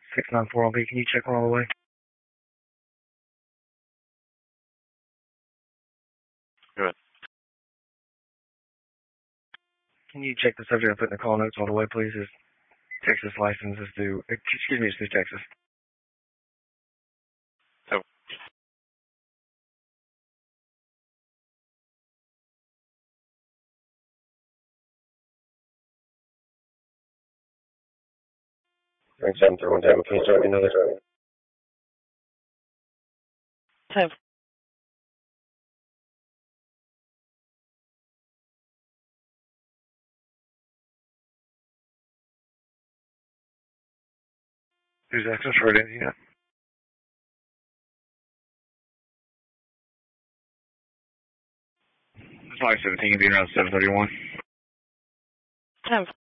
694 LB, can you check one all the way? Good. Can you check the subject I put in the call notes all the way, please? His Texas license is through, excuse me, it's through Texas. So. Ring 731 Demo, can you start me another? So. Who's access for it, yeah? 517, being around 731. 10.